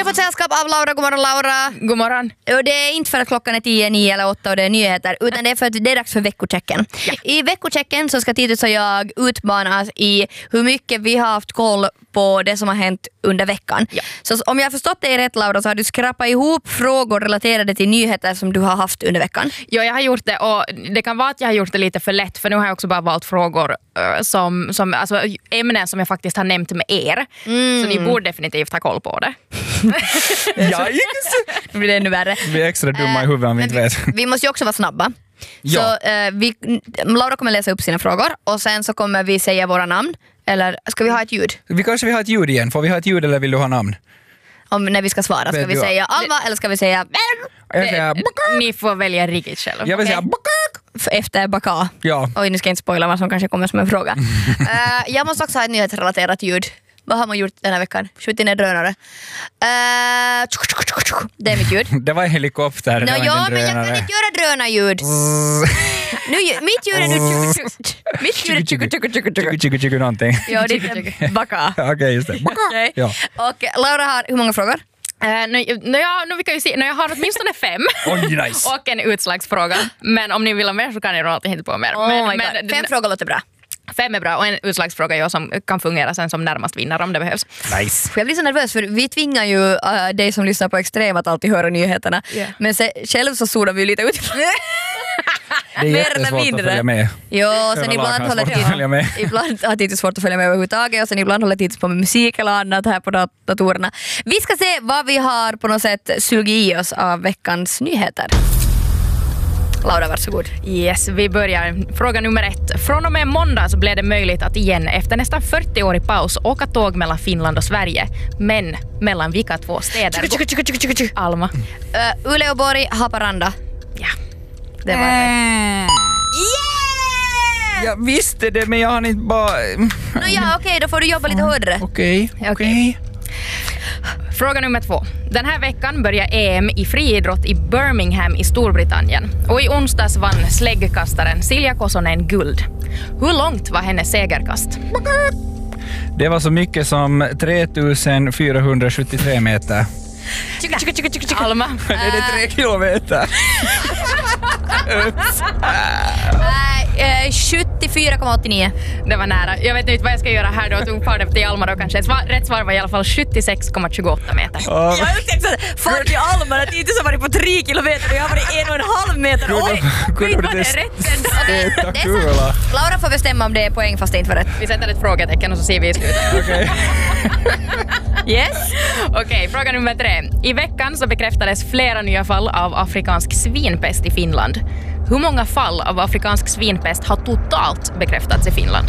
har fått sällskap av Laura. God morgon, Laura. God morgon. Och det är inte för att klockan är 10, 9 eller 8 och det är nyheter, utan det är för att det är dags för veckochecken. Ja. I veckochecken så ska Titus och jag utmanas i hur mycket vi har haft koll på det som har hänt under veckan. Ja. Så om jag har förstått dig rätt, Laura, så har du skrapat ihop frågor relaterade till nyheter som du har haft under veckan. Ja, jag har gjort det, och det kan vara att jag har gjort det lite för lätt, för nu har jag också bara valt frågor som alltså, ämnen som jag faktiskt har nämnt med er. Så ni borde definitivt ha koll på det. Nu blir det ännu värre. Vi är extra dumma i huvudet om vi inte vet. Vi måste ju också vara snabba. Ja. Så Laura kommer läsa upp sina frågor och sen så kommer vi säga våra namn. Eller ska vi ha ett ljud? Vi kanske vill ha ett ljud igen. Får vi ha ett ljud eller vill du ha namn? Om när vi ska svara. Ska Vet vi du säga Alva eller ska vi säga Jag säger Ni får välja riktigt själv. Jag vill säga efter baka? Ja. Oj, nu ska jag inte spoila vad som kanske kommer som en fråga. Jag måste också ha ett nyhetsrelaterat ljud. Vad har man gjort den här veckan? Skjutit ner drönare. Det är mitt ljud. Det var en helikopter. Det var inte en men jag kan drönare. inte göra drönarljud. Mitt ljud är nu mitt ljud är Tjugo någonting. Ja, det är baka. Okej, just det. Okay. Ja. Och Laura har hur många frågor? Vi kan ju se, jag har åtminstone 5 Oj, nice. och en utslagsfråga. Men om ni vill ha mer så kan ni alltid hitta på mer. Men 5 frågor låter bra. 5 är bra, och en utslagsfråga som kan fungera sen som närmast vinnare om det behövs. Nice. Jag blir så nervös för vi tvingar ju dig som lyssnar på Extrem att alltid höra nyheterna. Yeah. Men själv så sådar vi ju lite utifrån. Det är jättesvårt att följa med. Ja, sen Hela ibland lagen har håller svårt att följa med. ibland har Titus svårt att följa med överhuvudtaget och sen ibland håller Titus på med musik eller annat här på datorerna. Vi ska se vad vi har på något sätt sugit i oss av veckans nyheter. Laura, varsågod. Yes, vi börjar. Fråga nummer 1. Från och med måndag så blev det möjligt att igen efter nästan 40 år i paus åka tåg mellan Finland och Sverige. Men mellan vilka 2 städer? Alma. Uleåborg, Haparanda. Ja. Det var det. Jag visste det, men jag har inte bara... Okej, då får du jobba lite hårdare. Okej. Fråga nummer 2. Den här veckan börjar EM i friidrott i Birmingham i Storbritannien. Och i onsdags vann släggkastaren Silja Kosonen guld. Hur långt var hennes segerkast? Det var så mycket som 3473 meter. Alma. Det är 3 kilometer. 74,89. Det var nära. Jag vet inte vad jag ska göra här då. Jag tog part till Alma då kanske. Rätt svar var i alla fall 76,28 meter. Jag tänkte fart i Alma att inte så var det på 3 kilometer och jag var i 1,5 meter. Oj, Skit var det rätt. Kula. Laura får bestämma om det är poäng fast det inte var rätt. Vi sätter ett frågetecken och så ser vi i slutet. Okej. Yes. Okej, fråga nummer 3. I veckan så bekräftades flera nya fall av afrikansk svinpest i Finland. Hur många fall av afrikansk svinpest har totalt bekräftats i Finland?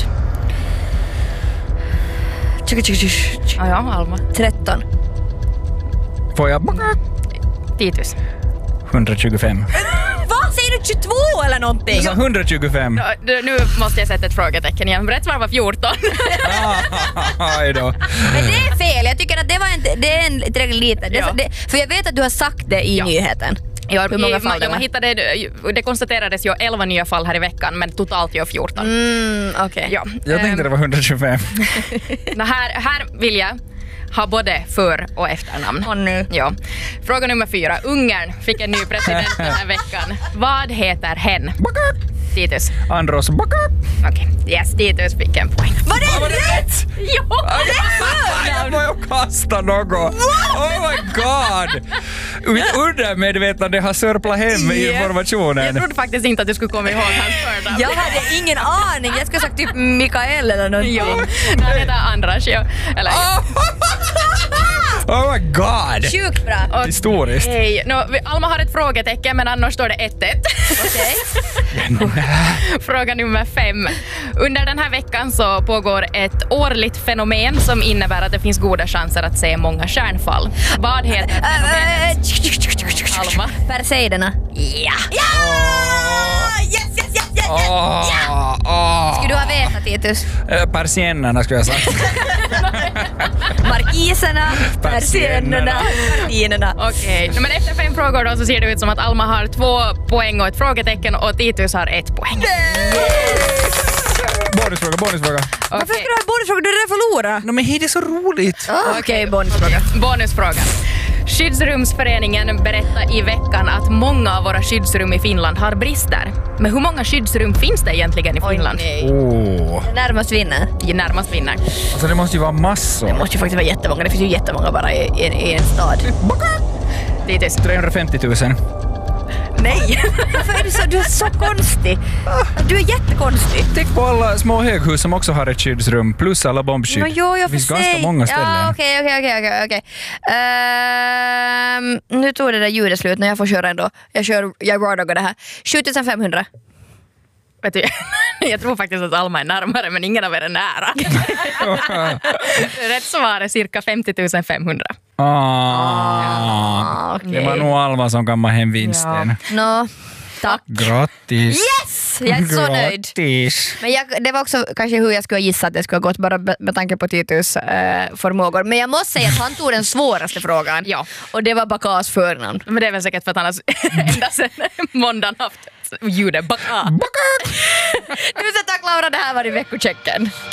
Ja, Alma. 13. Får jag? Titus. 125. Vad säger du, 22 eller någonting? Jag sa 125. Nu måste jag sätta ett frågetecken igen. Rätt svar var 14. Aj då. Men det är fel, jag tycker att det är en tillräckligt lite. Ja. För jag vet att du har sagt det i nyheten. Ja, hur många fall det var? Det konstaterades ju 11 nya fall här i veckan, men totalt ju 14. Okej. Ja. Jag tänkte det var 125. Här vill jag ha både för- och efternamn. Och nu. Ja. Fråga nummer 4. Ungern fick en ny president den här veckan. Vad heter hen? Titus. Andros. Okej. Yes, Titus fick en poäng. Var det rätt? Jo! Jag var ju kasta något. Oh my god. Mitt undermedvetande har sörplat hem med informationen. Jag trodde faktiskt inte att du skulle komma ihåg hans förnamn. Jag hade ingen aning. Jag skulle sagt typ Mikael eller någonting. Jo, han heter Andras. Ja. Eller, Oh my god. Sjukt bra. och, Historiskt. hej. Alma har ett frågetecken, men annars står det 1-1. Okej. Fråga nummer 5. Under den här veckan så pågår ett årligt fenomen som innebär att det finns goda chanser att se många stjärnfall. Vad heter fenomenet? Alma. Perseiderna. Ja! Yes! Skulle du ha vetat, Titus? Persiennerna skulle jag sagt. Markiserna, persiennerna, gardinerna. Okej, men efter 5 frågor då så ser det ut som att Alma har 2 poäng och ett frågetecken och Titus har 1 poäng. Bonusfråga. Varför ska du ha bonusfråga? Du är redan förlorad. No, men det är så roligt. Okej, bonusfråga. Bonusfråga. Skyddsrumsföreningen berättar i veckan att många av våra skyddsrum i Finland har brister. Men hur många skyddsrum finns det egentligen i Finland? Närmast vinner. Närmast vinner. Alltså det måste ju vara massor. Det måste ju faktiskt vara jättemånga. Det finns ju jättemånga bara i en stad. Det är tyst. 350 000. Nej. Varför är du är så konstig? Du är jättekonstig. Tänk på alla små höghus som också har ett skyddsrum plus alla bombskydd. Det finns ganska många ställen. Ja, okej. Nu tog det där ljudet slut när jag får köra ändå. Jag rawdoggar det här. 7500. Vet du, jag tror faktiskt att Alma är närmare, men ingen av er är nära. Rätt svar är cirka 50 500. Okay. Det var nog Alma som kammar hem vinsten. Ja. Tack. Grattis. Yes! Jag är så nöjd. Men det var också kanske hur jag skulle gissa att det skulle ha gått bara med tanke på Titus förmågor. Men jag måste säga att han tog den svåraste frågan. Ja. Och det var Bakas förnamn. Men det är väl säkert för att han har ända sedan måndagen haft ljudet Baka. Tusen tack Laura, det här var i veckochecken.